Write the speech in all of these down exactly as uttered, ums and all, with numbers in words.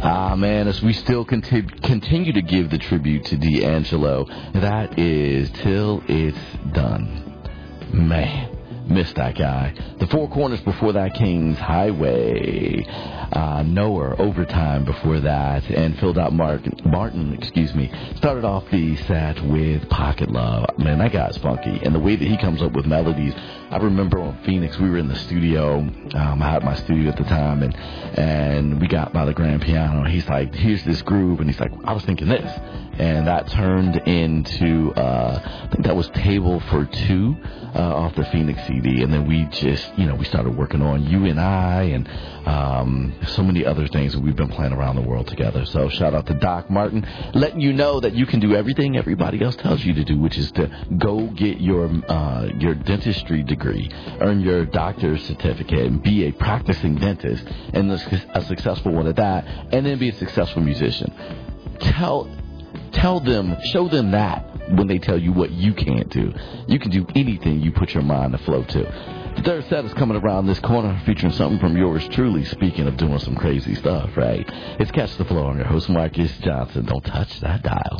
Ah, man, as we still conti- continue to give the tribute to D'Angelo, that is Till It's Done. Man. Missed that guy. The Four Corners before that, King's Highway. Uh, Knower, Overtime before that. And Phil Dot Martin, Martin, excuse me, started off the set with Pocket Love. Man, that guy's funky. And the way that he comes up with melodies. I remember on Phoenix, we were in the studio. Um, I had my studio at the time. And, and we got by the grand piano. And he's like, here's this groove. And he's like, I was thinking this. And that turned into, uh, I think that was Table for Two uh, off the Phoenix C D. And then we just, you know, we started working on You and I and um, so many other things that we've been playing around the world together. So shout out to Doc Martin, letting you know that you can do everything everybody else tells you to do, which is to go get your uh, your dentistry degree, earn your doctor's certificate, and be a practicing dentist, and a successful one at that, and then be a successful musician. Tell Tell them, show them that when they tell you what you can't do. You can do anything you put your mind to flow to. The third set is coming around this corner, featuring something from yours truly, speaking of doing some crazy stuff, right? It's Catch the Flow. I'm your host, Marcus Johnson. Don't touch that dial.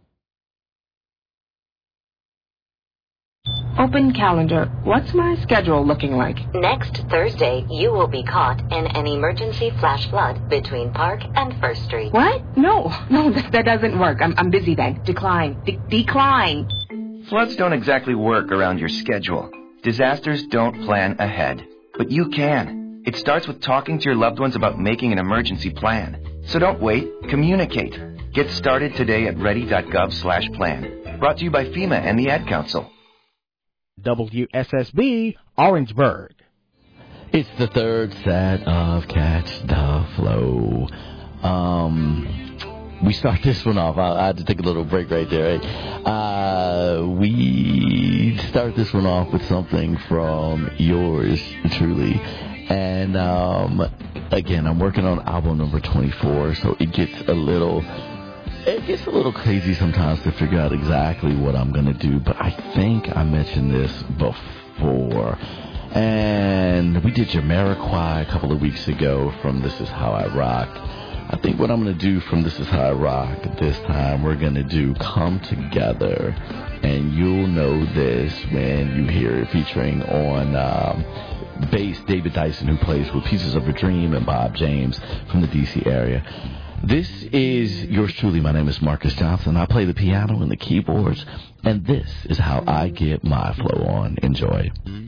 Open calendar. What's my schedule looking like? Next Thursday, you will be caught in an emergency flash flood between Park and First Street. What? No, no, that, that doesn't work. I'm, I'm busy then. Decline. De- decline. Floods don't exactly work around your schedule. Disasters don't plan ahead. But you can. It starts with talking to your loved ones about making an emergency plan. So don't wait. Communicate. Get started today at ready.gov slash plan. Brought to you by FEMA and the Ad Council. W S S B, Orangeburg. It's the third set of Catch the Flow. Um, we start this one off. I, I had to take a little break right there. Right? Uh, we start this one off with something from yours truly. And um, again, I'm working on album number twenty-four, so it gets a little... It gets a little crazy sometimes to figure out exactly what I'm going to do, but I think I mentioned this before. And we did Jamiroquai a couple of weeks ago from This Is How I Rock. I think what I'm going to do from This Is How I Rock this time, we're going to do Come Together. And you'll know this when you hear it, featuring on um, bass David Dyson, who plays with Pieces of a Dream, and Bob James from the D C area. This is yours truly. My name is Marcus Johnson. I play the piano and the keyboards, and this is how I get my flow on. Enjoy.